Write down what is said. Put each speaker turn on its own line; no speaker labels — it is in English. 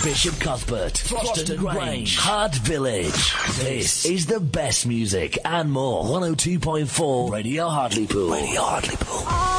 Bishop Cuthbert, Froston Grange, Hart Village. This is the best music and more. 102.4 Radio Hartlepool. Radio Hartlepool.